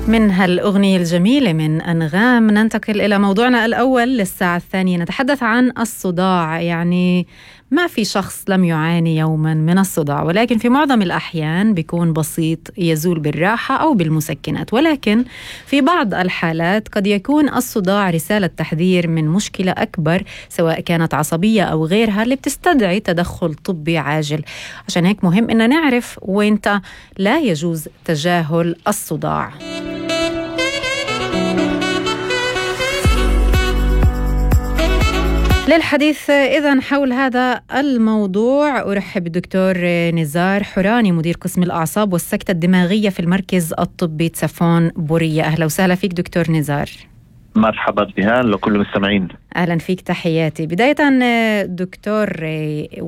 من هالأغنية الجميلة من أنغام ننتقل إلى موضوعنا الأول للساعة الثانية. نتحدث عن الصداع. يعني ما في شخص لم يعاني يوما من الصداع، ولكن في معظم الأحيان بيكون بسيط، يزول بالراحة أو بالمسكنات. ولكن في بعض الحالات قد يكون الصداع رسالة تحذير من مشكلة أكبر، سواء كانت عصبية أو غيرها، اللي بتستدعي تدخل طبي عاجل. عشان هيك مهم إن نعرف وإنت لا يجوز تجاهل الصداع. للحديث إذن حول هذا الموضوع أرحب بالدكتور نزار حوراني، مدير قسم الأعصاب والسكتة الدماغية في المركز الطبي تسافون بورية. أهلا وسهلا فيك دكتور نزار. مرحبا بها لكل المستمعين. أهلا فيك، تحياتي. بداية دكتور،